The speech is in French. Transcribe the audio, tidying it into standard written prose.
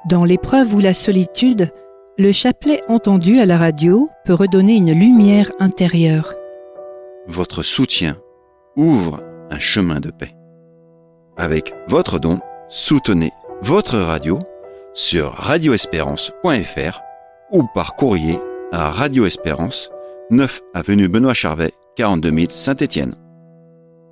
Dans l'épreuve ou la solitude, le chapelet entendu à la radio peut redonner une lumière intérieure. Votre soutien ouvre un chemin de paix. Avec votre don, soutenez votre radio sur radioespérance.fr ou par courrier à Radio Espérance, 9 avenue Benoît Charvet, 42 000 Saint-Étienne.